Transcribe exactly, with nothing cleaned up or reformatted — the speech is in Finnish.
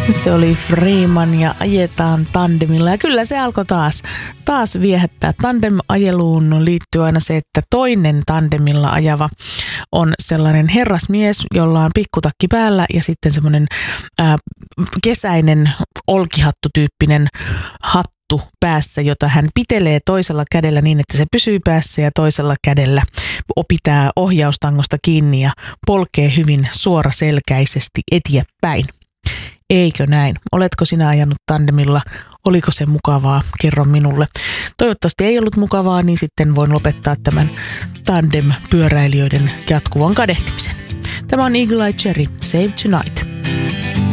Se oli Freeman ja ajetaan tandemilla. Ja kyllä se alkoi taas, taas viehättää. Tandem-ajeluun liittyy aina se, että toinen tandemilla ajava on sellainen herrasmies, jolla on pikkutakki päällä ja sitten semmoinen ää, kesäinen olkihattutyyppinen hattu päässä, jota hän pitelee toisella kädellä niin, että se pysyy päässä ja toisella kädellä pitää ohjaustangosta kiinni ja polkee hyvin suoraselkäisesti eteenpäin. Eikö näin? Oletko sinä ajanut tandemilla? Oliko se mukavaa? Kerro minulle. Toivottavasti ei ollut mukavaa, niin sitten voin lopettaa tämän tandem-pyöräilijöiden jatkuvan kadehtimisen. Tämä on Eagle Eye Cherry, Save Tonight.